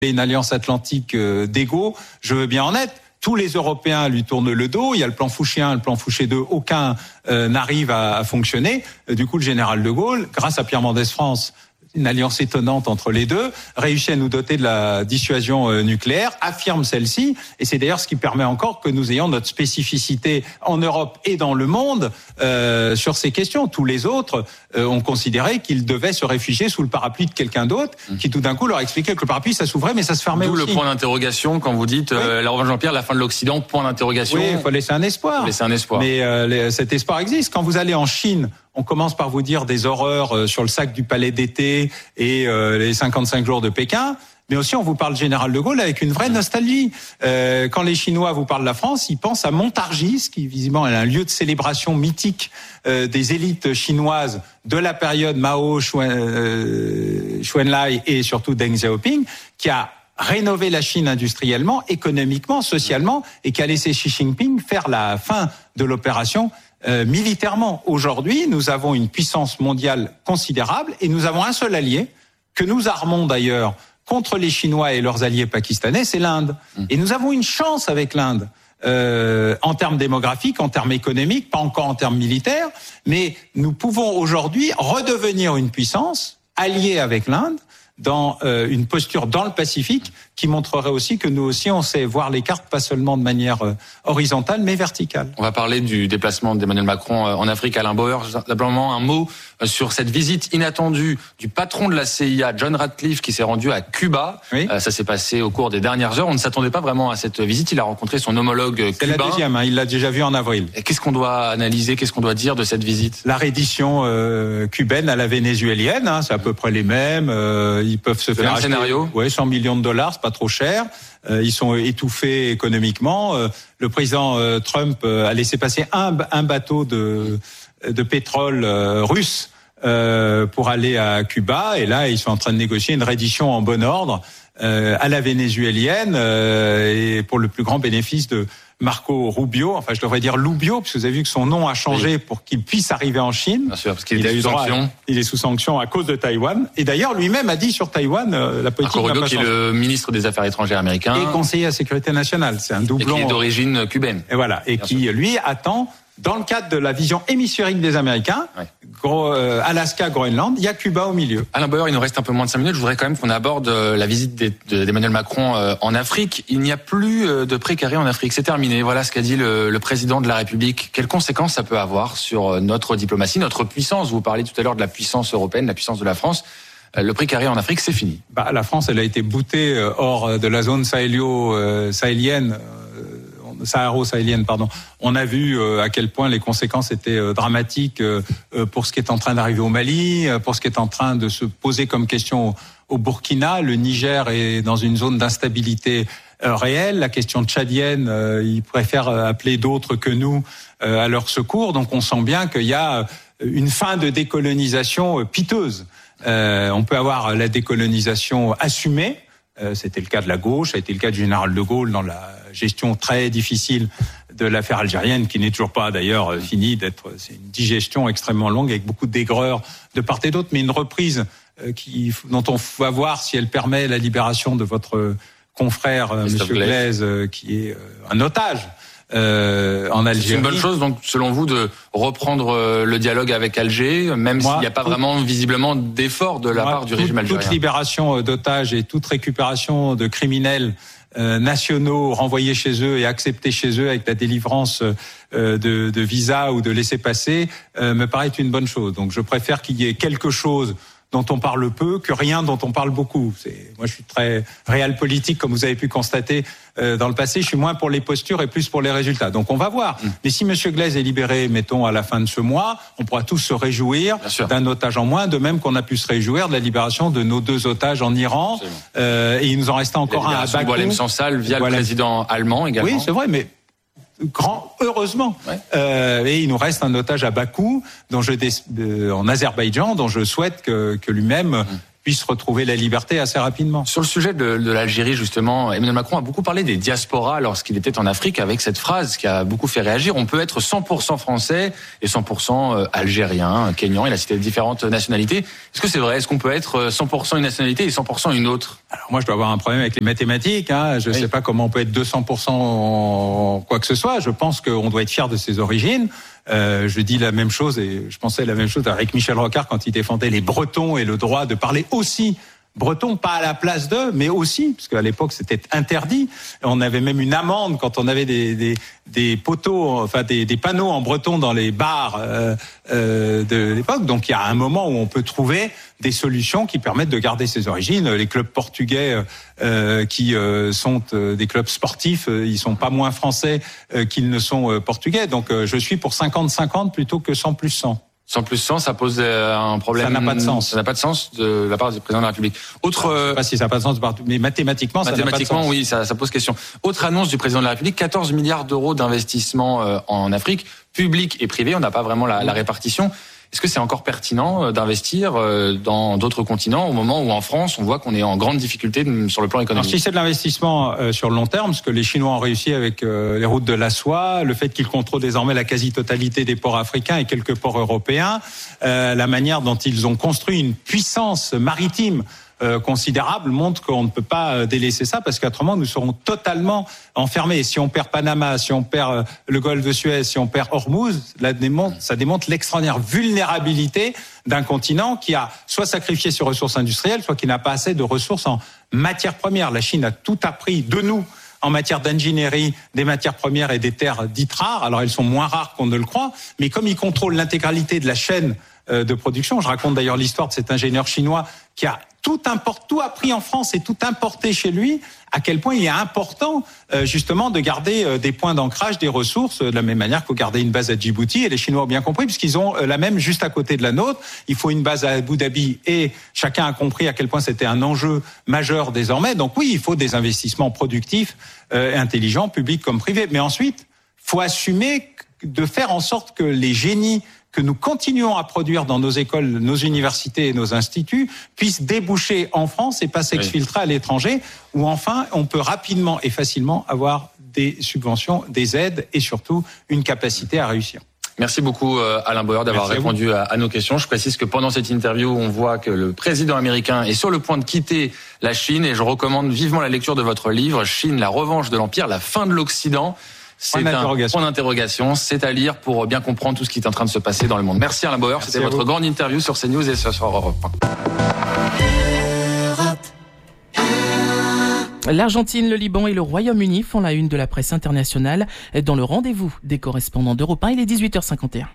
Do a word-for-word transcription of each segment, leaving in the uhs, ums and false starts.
une alliance atlantique d'égaux, je veux bien en être. Tous les Européens lui tournent le dos. Il y a le plan Fouché un, le plan Fouché deux. Aucun euh, n'arrive à, à fonctionner. Du coup, le général de Gaulle, grâce à Pierre Mendès France, une alliance étonnante entre les deux, réussit à nous doter de la dissuasion euh, nucléaire, affirme celle-ci, et c'est d'ailleurs ce qui permet encore que nous ayons notre spécificité en Europe et dans le monde euh, sur ces questions. Tous les autres euh, ont considéré qu'ils devaient se réfugier sous le parapluie de quelqu'un d'autre, mmh. qui tout d'un coup leur expliquait que le parapluie, ça s'ouvrait, mais ça se fermait D'où aussi. D'où le point d'interrogation quand vous dites, oui. euh, la revanche Jean-Pierre, la fin de l'Occident, point d'interrogation. Oui, il faut laisser un espoir. Faut laisser un espoir. Mais euh, les, cet espoir existe. Quand vous allez en Chine, on commence par vous dire des horreurs euh, sur le sac du palais d'été et euh, les cinquante-cinq jours de Pékin, mais aussi on vous parle général de Gaulle avec une vraie nostalgie. Euh, quand les Chinois vous parlent de la France, ils pensent à Montargis, qui visiblement est un lieu de célébration mythique euh, des élites chinoises de la période Mao, Chuen, euh, Chuen-lai et surtout Deng Xiaoping, qui a rénover la Chine industriellement, économiquement, socialement, et qui a laissé Xi Jinping faire la fin de l'opération euh, militairement. Aujourd'hui, nous avons une puissance mondiale considérable et nous avons un seul allié, que nous armons d'ailleurs contre les Chinois et leurs alliés pakistanais, c'est l'Inde. Et nous avons une chance avec l'Inde. Euh, en termes démographiques, en termes économiques, pas encore en termes militaires, mais nous pouvons aujourd'hui redevenir une puissance alliée avec l'Inde, dans euh, une posture dans le Pacifique qui montrerait aussi que nous aussi on sait voir les cartes pas seulement de manière euh, horizontale mais verticale. On va parler du déplacement d'Emmanuel Macron euh, en Afrique. Alain Bauer, simplement un mot euh, sur cette visite inattendue du patron de la C I A, John Ratcliffe, qui s'est rendu à Cuba. Oui. Euh, ça s'est passé au cours des dernières heures. On ne s'attendait pas vraiment à cette visite. Il a rencontré son homologue cubain. C'est la deuxième, hein, il l'a déjà vu en avril. Et qu'est-ce qu'on doit analyser, qu'est-ce qu'on doit dire de cette visite? La reddition euh, cubaine à la vénézuélienne, hein, c'est à peu près les mêmes. Euh, ils peuvent se le faire même acheter, scénario. Ouais, cent millions de dollars, c'est pas trop cher. Euh, ils sont étouffés économiquement. Euh, le président euh, Trump euh, a laissé passer un, un bateau de, de pétrole euh, russe euh, pour aller à Cuba. Et là, ils sont en train de négocier une reddition en bon ordre euh, à la vénézuélienne euh, et pour le plus grand bénéfice de Marco Rubio, enfin je devrais dire Lubio, parce que vous avez vu que son nom a changé oui. pour qu'il puisse arriver en Chine. Bien sûr, parce qu'il il est sous sanction. Il est sous sanction à cause de Taïwan. Et d'ailleurs, lui-même a dit sur Taïwan, euh, la politique Marco n'a Rubio, pas qui changé. est le ministre des Affaires étrangères américain. Et conseiller à la sécurité nationale. C'est un doublon. Et qui est d'origine cubaine. Et voilà. Et Bien qui, sûr. lui, attend, dans le cadre de la vision hémisphérique des Américains, ouais. gros, euh, Alaska, Groenland, il y a Cuba au milieu. Alain Bauer, il nous reste un peu moins de cinq minutes. Je voudrais quand même qu'on aborde la visite d'Emmanuel Macron en Afrique. Il n'y a plus de précarés en Afrique. C'est terminé. Voilà ce qu'a dit le, le président de la République. Quelles conséquences ça peut avoir sur notre diplomatie, notre puissance? Vous parliez tout à l'heure de la puissance européenne, la puissance de la France. Le précaré en Afrique, c'est fini. Bah, la France, elle a été boutée hors de la zone sahélio-sahélienne. Saharo-sahélienne, pardon. On a vu euh, à quel point les conséquences étaient euh, dramatiques euh, pour ce qui est en train d'arriver au Mali, pour ce qui est en train de se poser comme question au, au Burkina. Le Niger est dans une zone d'instabilité euh, réelle. La question tchadienne, euh, ils préfèrent appeler d'autres que nous euh, à leur secours. Donc on sent bien qu'il y a une fin de décolonisation euh, piteuse. Euh, on peut avoir la décolonisation assumée. Euh, c'était le cas de la gauche, ça a été le cas du général de Gaulle dans la gestion très difficile de l'affaire algérienne, qui n'est toujours pas d'ailleurs finie d'être. C'est une digestion extrêmement longue avec beaucoup d'aigreur de part et d'autre, mais une reprise euh, qui, dont on va voir si elle permet la libération de votre confrère, euh, Monsieur Glaise, euh, qui est euh, un otage. Euh, en Algérie. C'est une bonne chose, donc, selon vous, de reprendre euh, le dialogue avec Alger, même Moi, s'il n'y a pas tout, vraiment visiblement d'effort de la Moi, part du tout, régime algérien. Toute libération d'otages et toute récupération de criminels euh, nationaux renvoyés chez eux et acceptés chez eux avec la délivrance euh, de, de visas ou de laissez-passer euh, me paraît une bonne chose. Donc, je préfère qu'il y ait quelque chose dont on parle peu que rien dont on parle beaucoup. C'est, moi, je suis très réel politique, comme vous avez pu constater euh, dans le passé. Je suis moins pour les postures et plus pour les résultats. Donc, on va voir. Mmh. Mais si Monsieur Glaise est libéré, mettons, à la fin de ce mois, on pourra tous se réjouir d'un otage en moins, de même qu'on a pu se réjouir de la libération de nos deux otages en Iran. Euh, et il nous en reste encore un à Bakou. Boualem Sansal via voilà. le président allemand également. Oui, c'est vrai, mais... Grand, heureusement. Ouais. Euh, et il nous reste un otage à Bakou, dont je, euh, en Azerbaïdjan, dont je souhaite que, que lui-même mmh. puissent retrouver la liberté assez rapidement. Sur le sujet de, de l'Algérie, justement, Emmanuel Macron a beaucoup parlé des diasporas lorsqu'il était en Afrique, avec cette phrase qui a beaucoup fait réagir. On peut être cent pour cent français et cent pour cent algérien, kényan. Il a cité différentes nationalités. Est-ce que c'est vrai? Est-ce qu'on peut être cent pour cent une nationalité et cent pour cent une autre? Alors moi, je dois avoir un problème avec les mathématiques. Hein. Je ne oui. sais pas comment on peut être deux cents pour cent en quoi que ce soit. Je pense qu'on doit être fier de ses origines. Euh, je dis la même chose et je pensais la même chose avec Michel Rocard quand il défendait les Bretons et le droit de parler aussi breton, pas à la place d'eux, mais aussi, parce qu'à l'époque c'était interdit. On avait même une amende quand on avait des, des, des poteaux, enfin des, des panneaux en breton dans les bars euh, euh, de l'époque. Donc il y a un moment où on peut trouver des solutions qui permettent de garder ses origines. Les clubs portugais euh, qui euh, sont euh, des clubs sportifs, euh, ils sont pas moins français euh, qu'ils ne sont euh, portugais. Donc euh, je suis pour cinquante cinquante plutôt que cent plus cent. cent plus cent, ça pose un problème. Ça n'a pas de sens. Ça n'a pas de sens de la part du président de la République. Autre. Alors, je sais pas si ça n'a pas de sens, mais mathématiquement, ça n'a pas de sens. Mathématiquement, oui, ça, ça pose question. Autre annonce du président de la République, quatorze milliards d'euros d'investissement en Afrique, public et privé. On n'a pas vraiment la, la répartition. Est-ce que c'est encore pertinent d'investir dans d'autres continents au moment où en France, on voit qu'on est en grande difficulté sur le plan économique? Alors, si c'est de l'investissement euh, sur le long terme, ce que les Chinois ont réussi avec euh, les routes de la soie, le fait qu'ils contrôlent désormais la quasi-totalité des ports africains et quelques ports européens, euh, la manière dont ils ont construit une puissance maritime Euh, considérable montre qu'on ne peut pas euh, délaisser ça parce qu'autrement nous serons totalement enfermés. Si on perd Panama, si on perd euh, le golfe de Suez, si on perd Hormuz, là, démontre, ça démontre l'extraordinaire vulnérabilité d'un continent qui a soit sacrifié ses ressources industrielles, soit qui n'a pas assez de ressources en matières premières. La Chine a tout appris de nous en matière d'ingénierie, des matières premières et des terres dites rares. Alors elles sont moins rares qu'on ne le croit, mais comme ils contrôlent l'intégralité de la chaîne de production, je raconte d'ailleurs l'histoire de cet ingénieur chinois qui a tout importe, tout appris en France et tout importé chez lui, à quel point il est important euh, justement de garder euh, des points d'ancrage, des ressources, euh, de la même manière qu'il faut garder une base à Djibouti, et les Chinois ont bien compris, puisqu'ils ont euh, la même juste à côté de la nôtre. Il faut une base à Abu Dhabi, et chacun a compris à quel point c'était un enjeu majeur désormais. Donc oui, il faut des investissements productifs euh, et intelligents, publics comme privés. Mais ensuite, il faut assumer de faire en sorte que les génies que nous continuons à produire dans nos écoles, nos universités et nos instituts puissent déboucher en France et pas s'exfiltrer à l'étranger, où enfin on peut rapidement et facilement avoir des subventions, des aides et surtout une capacité à réussir. Merci beaucoup Alain Bauer d'avoir Merci répondu à, à nos questions. Je précise que pendant cette interview, on voit que le président américain est sur le point de quitter la Chine, et je recommande vivement la lecture de votre livre, Chine, la revanche de l'Empire, la fin de l'Occident. C'est un point d'interrogation, c'est à lire pour bien comprendre tout ce qui est en train de se passer dans le monde. Merci Alain Bauer, Merci c'était votre grande interview sur CNews et ce soir Europe un. L'Argentine, le Liban et le Royaume-Uni font la une de la presse internationale dans le rendez-vous des correspondants d'Europe un. Il est dix-huit heures cinquante et un.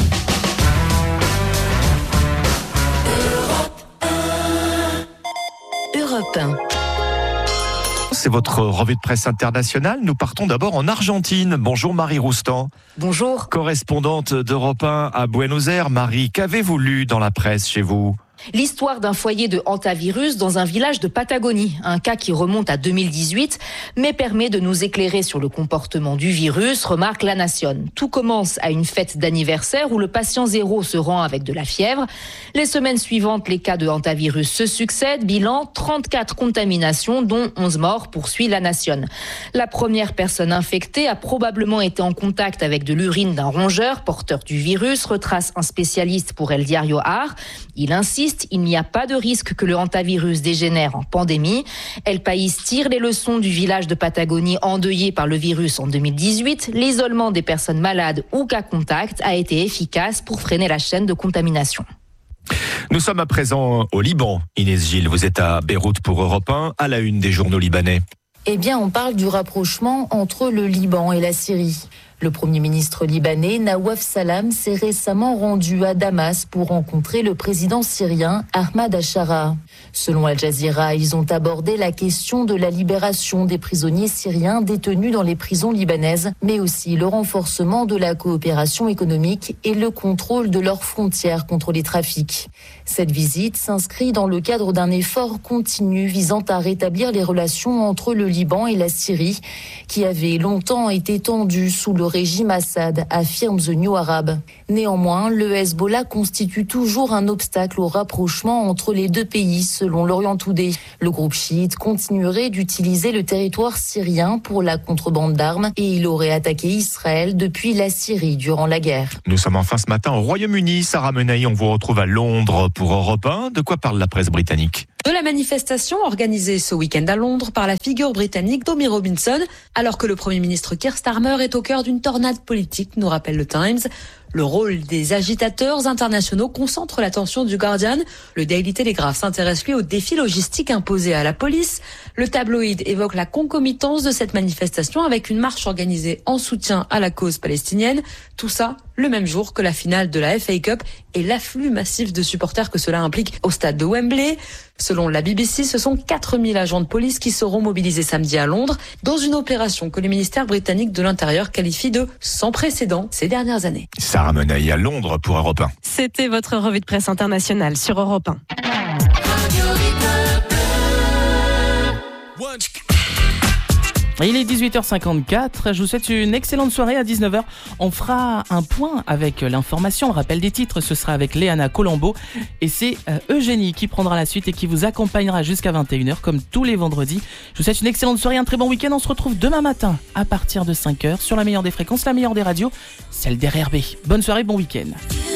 Europe un. C'est votre revue de presse internationale. Nous partons d'abord en Argentine. Bonjour Marie Roustan. Bonjour. Correspondante d'Europe un à Buenos Aires. Marie, qu'avez-vous lu dans la presse chez vous ? L'histoire d'un foyer de hantavirus dans un village de Patagonie. Un cas qui remonte à deux mille dix-huit, mais permet de nous éclairer sur le comportement du virus, remarque La Nación. Tout commence à une fête d'anniversaire où le patient zéro se rend avec de la fièvre. Les semaines suivantes, les cas de hantavirus se succèdent. Bilan, trente-quatre contaminations, dont onze morts, poursuit La Nación. La première personne infectée a probablement été en contact avec de l'urine d'un rongeur porteur du virus, retrace un spécialiste pour El Diario Ar. Il insiste, il n'y a pas de risque que le hantavirus dégénère en pandémie. El País tire les leçons du village de Patagonie endeuillé par le virus en deux mille dix-huit. L'isolement des personnes malades ou cas contact a été efficace pour freiner la chaîne de contamination. Nous sommes à présent au Liban. Inès Gilles, vous êtes à Beyrouth pour Europe un, à la une des journaux libanais. Eh bien, on parle du rapprochement entre le Liban et la Syrie. Le Premier ministre libanais, Nawaf Salam, s'est récemment rendu à Damas pour rencontrer le président syrien Ahmad Achara. Selon Al Jazeera, ils ont abordé la question de la libération des prisonniers syriens détenus dans les prisons libanaises, mais aussi le renforcement de la coopération économique et le contrôle de leurs frontières contre les trafics. Cette visite s'inscrit dans le cadre d'un effort continu visant à rétablir les relations entre le Liban et la Syrie, qui avaient longtemps été tendues sous le régime Assad, affirme The New Arab. Néanmoins, le Hezbollah constitue toujours un obstacle au rapprochement entre les deux pays, selon l'Orient Today. Le groupe chiite continuerait d'utiliser le territoire syrien pour la contrebande d'armes et il aurait attaqué Israël depuis la Syrie durant la guerre. Nous sommes enfin ce matin au Royaume-Uni. Sarah Menaille, on vous retrouve à Londres pour Europe un. De quoi parle la presse britannique ? De la manifestation organisée ce week-end à Londres par la figure britannique Tommy Robinson, alors que le Premier ministre Keir Starmer est au cœur d'une tornade politique, nous rappelle le Times. Le rôle des agitateurs internationaux concentre l'attention du Guardian. Le Daily Telegraph s'intéresse lui aux défis logistiques imposés à la police. Le tabloïd évoque la concomitance de cette manifestation avec une marche organisée en soutien à la cause palestinienne. Tout ça le même jour que la finale de la F A Cup et l'afflux massif de supporters que cela implique au stade de Wembley. Selon la B B C, ce sont quatre mille agents de police qui seront mobilisés samedi à Londres dans une opération que le ministère britannique de l'Intérieur qualifie de sans précédent ces dernières années. Sarah Menaille à Londres pour Europe un. C'était votre revue de presse internationale sur Europe un. Il est dix-huit heures cinquante-quatre, je vous souhaite une excellente soirée. À dix-neuf heures, on fera un point avec l'information, le rappel des titres, ce sera avec Léana Colombo et c'est euh, Eugénie qui prendra la suite et qui vous accompagnera jusqu'à vingt et une heures comme tous les vendredis. Je vous souhaite une excellente soirée, un très bon week-end, on se retrouve demain matin à partir de cinq heures sur la meilleure des fréquences, la meilleure des radios, celle d'R R B. Bonne soirée, bon week-end.